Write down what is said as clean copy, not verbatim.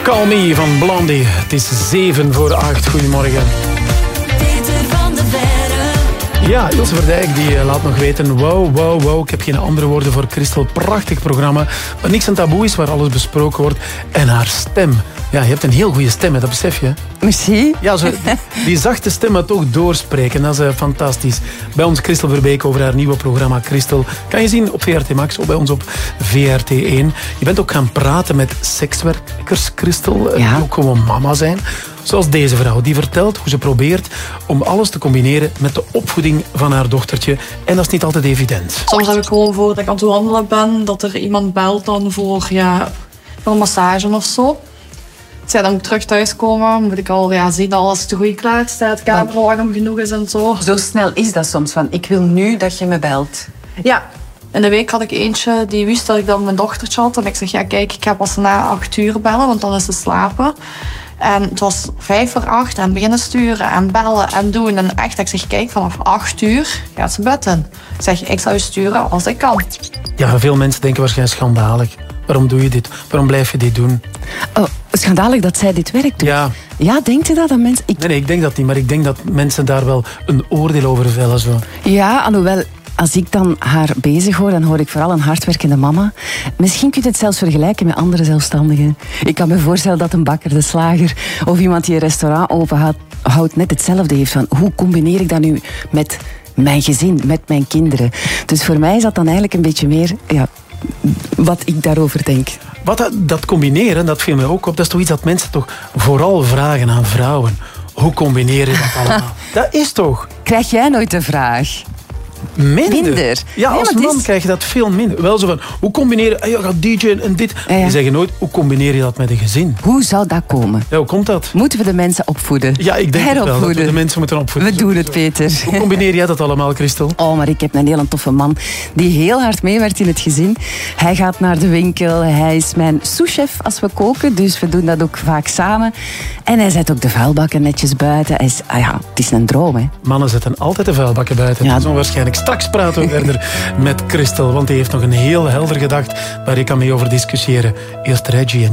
Call Me van Blondie. Het is 7:07. Goedemorgen. Ja, Ilse Verdijk die laat nog weten. Wow. Ik heb geen andere woorden voor Christel. Prachtig programma. Waar niks een taboe is, waar alles besproken wordt. En haar stem. Ja, je hebt een heel goede stem, dat besef je. Merci. Ja, die zachte stem maar toch doorspreken. Dat is fantastisch. Bij ons Christel Verbeek over haar nieuwe programma Christel. Kan je zien op VRT Max of bij ons op VRT1. Je bent ook gaan praten met sekswerkers, Christel. Die ook gewoon mama zijn. Zoals deze vrouw, die vertelt hoe ze probeert om alles te combineren met de opvoeding van haar dochtertje. En dat is niet altijd evident. Soms heb ik gewoon voor dat ik aan het wandelen ben, dat er iemand belt dan voor een massage of zo. Als zij dan terug thuiskomen, moet ik al zien dat alles te goed klaar staat, camera warm genoeg is en zo. Zo snel is dat soms, van ik wil nu dat je me belt. Ja. In de week had ik eentje die wist dat ik dan mijn dochtertje had. En ik zeg, kijk, ik ga pas na 8 uur bellen, want dan is ze slapen. En het was 7:55 en beginnen sturen en bellen en doen. En echt, ik zeg, kijk, vanaf 8 uur gaat ze bed in. Ik zeg, ik zal je sturen als ik kan. Ja, veel mensen denken waarschijnlijk schandalig. Waarom doe je dit? Waarom blijf je dit doen? Oh, schandalig dat zij dit werk doet. Ja, denkt u dat? Mensen... Nee, ik denk dat niet. Maar ik denk dat mensen daar wel een oordeel over vellen. Zo. Ja, alhoewel... Als ik dan haar bezig hoor, dan hoor ik vooral een hardwerkende mama. Misschien kun je het zelfs vergelijken met andere zelfstandigen. Ik kan me voorstellen dat een bakker, de slager of iemand die een restaurant openhoudt net hetzelfde heeft. Van, hoe combineer ik dat nu met mijn gezin, met mijn kinderen? Dus voor mij is dat dan eigenlijk een beetje meer wat ik daarover denk. Dat combineren, dat viel me ook op. Dat is toch iets dat mensen toch vooral vragen aan vrouwen. Hoe combineer je dat allemaal? Dat is toch... Krijg jij nooit de vraag? Minder? Ja, als man krijg je dat veel minder. Wel zo van, hoe combineer je... je gaat DJ'en en dit. Die zeggen nooit, hoe combineer je dat met een gezin? Hoe zou dat komen? Ja, hoe komt dat? Moeten we de mensen opvoeden? Ja, ik denk het wel. Dat we de mensen moeten opvoeden. We doen het, Peter. Hoe combineer jij dat allemaal, Christel? Oh, maar ik heb een heel toffe man die heel hard meewerkt in het gezin. Hij gaat naar de winkel. Hij is mijn souschef als we koken. Dus we doen dat ook vaak samen. En hij zet ook de vuilbakken netjes buiten. Hij is, het is een droom, hè. Mannen zetten altijd de vuilbakken buiten. Ja. Zo waarschijnlijk. Straks praten we verder met Christel, want die heeft nog een heel helder gedacht waar ik kan mee over discussiëren. Eerst Reggie en